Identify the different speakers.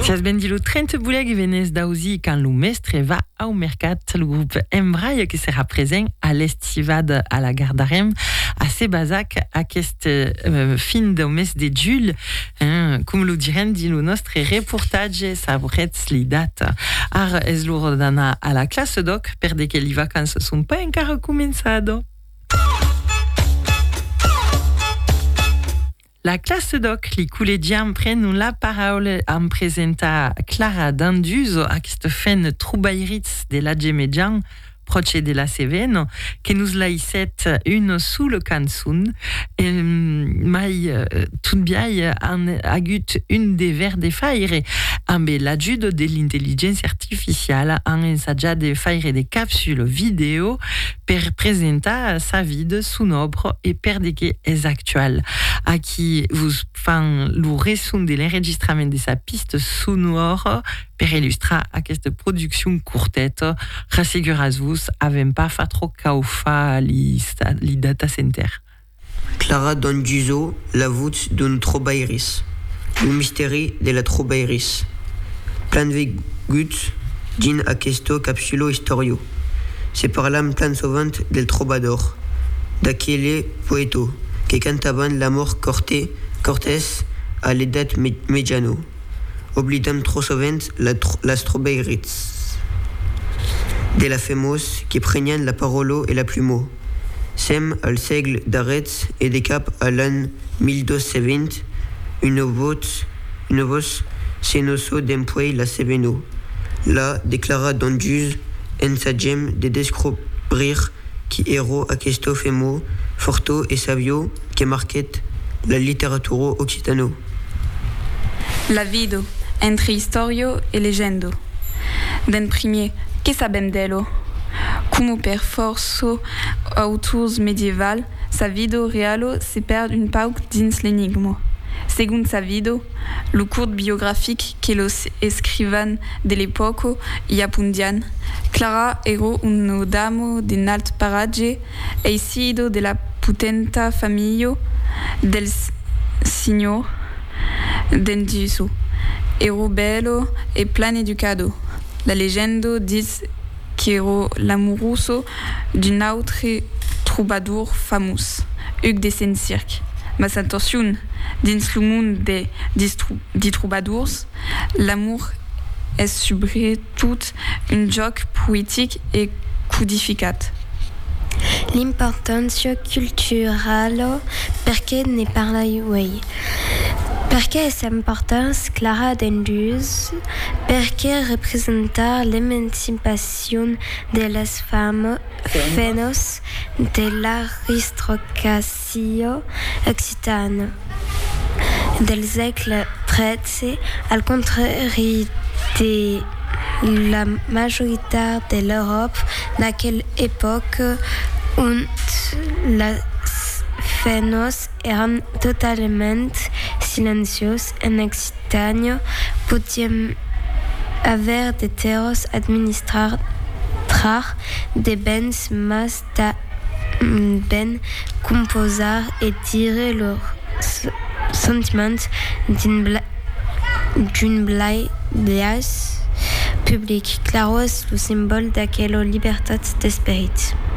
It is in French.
Speaker 1: Sias ben dilo 30 bouleg venez dausi quand lo mestre va au mercat le groupe Embraille qui sera présent à l'estivade à la gare d'Arem à Sebazac à cette fin de mes de Jules comme lo diren di lo nostre reportage sabrets li date ar es lo dana à la classe doc per de que les vacances sont pas encore començado. La classe doc, li collégiens prennent la parole en présenta Clara Danduzo a cette fin troubaïritz de la Gemedian, proche de la Cévennes, que nous laisset une sous le canson, et mai tout bien en agut une des vers de faire, amb l'ajuda de l'intelligence artificielle en ensaggia de faire des capsules vidéo per presenter sa vie son œuvre et per de que est actuelle, à qui vous fan le resum de l'enregistrement de sa piste sonore per illustrer à cette production courtette, rasseguras-vous, avem pas fa trop caufa li data center.
Speaker 2: Clara Danduzo, la voûte d'un trobairis. Le mystère de la trobairis. Plan de gut din aquesto capsulo historio. Se parlam plan sovant del trobador, d'aquele poeto, que cantaban l'amor cortés a l'edat mediano. Oblidam trop sovent las trobairis. De la femos qui prenien la parolo et la plumeau. Sem al segle d'arrêts et des cap à l'an 1270, une voce senoso d'empuei la Cévennes. La déclara Danduzo en sa gem de descobrir qui héros aquesto femo forto et savio que marquet la littérature occitano.
Speaker 3: La vido, entre historio e legendo. Den premier, que sabem dello? Como per forso autors medieval, sa vido realo se perd une pauc dins l'enigmo. Según sa vido, lo court biographique que los escrivan de l'époque y apundian, Clara ero un damo de nalt parage e sido de la potenta famiglia del signor Danduzo. Ero bello e plan educado. La legendo diz que ero l'amoroso d'un autre troubadour famous, Hugues de Saint-Cirque. Mas attention, dins le monde des troubadours, l'amour est surtout un joc poétique et codificat.
Speaker 4: L'importància culturale perché ne parlai. Perché è importante Clara Danduzo? Perché representa l'emancipazione delle femmes dell'aristocrazia occitane del secolo XIII, al contrario de la majorité de l'Europe d'aquelle époque où les femmes eran totalement silencieuses en Occitanie, podiam haver de terres administrar des bens mas ben composar et tirer leurs sentiments d'une place publique. Claro es le symbole d'aquella libertat d'esperit.